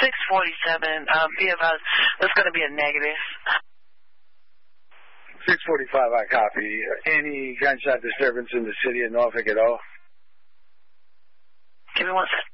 647, be about, that's going to be a negative. 645, I copy. Any gunshot disturbance in the city of Norfolk at all? Give me one second.